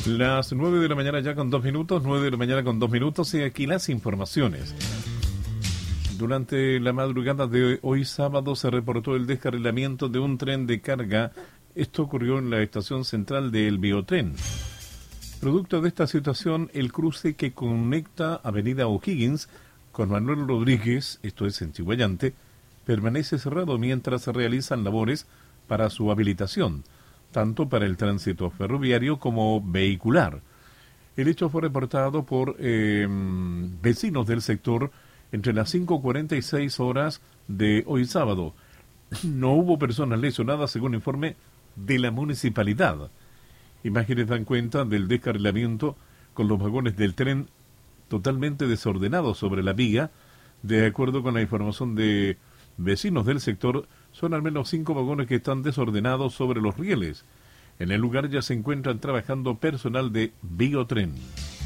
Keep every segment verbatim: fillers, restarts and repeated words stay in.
Las nueve de la mañana ya con dos minutos, nueve de la mañana con dos minutos, y aquí las informaciones. Durante la madrugada de hoy sábado se reportó el descarrilamiento de un tren de carga. Esto ocurrió en la estación central del Biotren. Producto de esta situación, el cruce que conecta Avenida O'Higgins con Manuel Rodríguez, esto es en Chiguayante, permanece cerrado mientras se realizan labores para su habilitación, tanto para el tránsito ferroviario como vehicular. El hecho fue reportado por eh, vecinos del sector entre las cinco cuarenta y seis horas de hoy sábado. No hubo personas lesionadas según informe de la municipalidad. Imágenes dan cuenta del descarrilamiento con los vagones del tren totalmente desordenados sobre la vía. De acuerdo con la información de vecinos del sector, son al menos cinco vagones que están desordenados sobre los rieles. En el lugar ya se encuentran trabajando personal de Biotren.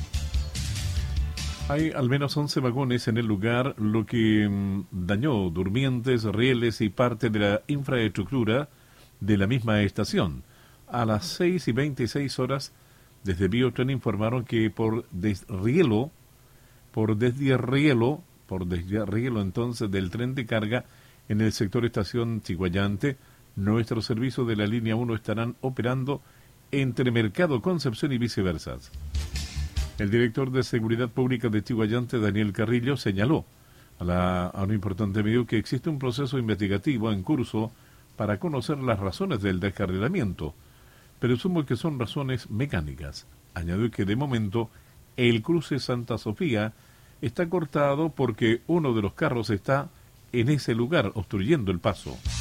Hay al menos once vagones en el lugar, lo que mmm, dañó durmientes, rieles y parte de la infraestructura de la misma estación. A las seis y veintiséis horas, desde Biotren informaron que por desrielo, por desrielo, por desrielo entonces del tren de carga en el sector estación Chiguayante, nuestros servicios de la línea uno estarán operando entre Mercado Concepción y viceversa. El director de Seguridad Pública de Chiguayante, Daniel Carrillo, señaló a, la, a un importante medio que existe un proceso investigativo en curso para conocer las razones del descarrilamiento. Presumo que son razones mecánicas. Añadió que de momento el cruce Santa Sofía está cortado porque uno de los carros está en ese lugar obstruyendo el paso.